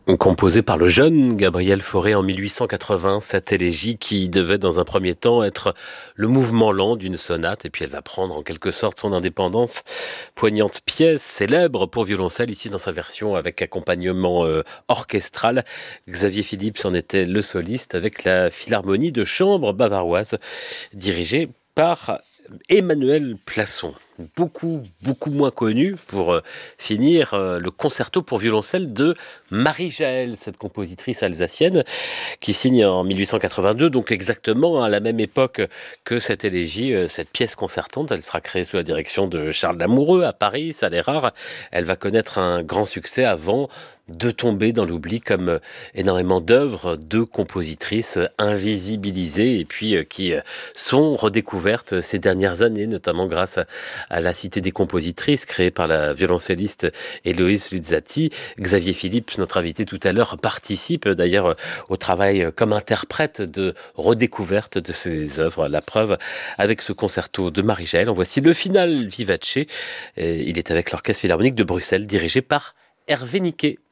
Composée par le jeune Gabriel Fauré en 1880, cette élégie qui devait dans un premier temps être le mouvement lent d'une sonate, et puis elle va prendre en quelque sorte son indépendance. Poignante pièce, célèbre pour violoncelle, ici dans sa version avec accompagnement orchestral. Xavier Philips en était le soliste avec la Philharmonie de chambre bavaroise, dirigée par Emmanuel Plasson. Beaucoup moins connu pour finir le concerto pour violoncelle de Marie Jaël, cette compositrice alsacienne qui signe en 1882, donc exactement à la même époque que cette élégie, cette pièce concertante. Elle sera créée sous la direction de Charles Lamoureux à Paris, ça l'est rare. Elle va connaître un grand succès avant de tomber dans l'oubli comme énormément d'œuvres de compositrices invisibilisées et puis qui sont redécouvertes ces dernières années, notamment grâce à la Cité des compositrices créée par la violoncelliste Héloïse Luzzati. Xavier Philips, notre invité tout à l'heure, participe d'ailleurs au travail comme interprète de redécouverte de ces œuvres. La preuve avec ce concerto de Marie Jaël. En voici le final vivace. Il est avec l'Orchestre Philharmonique de Bruxelles dirigé par Hervé Niquet.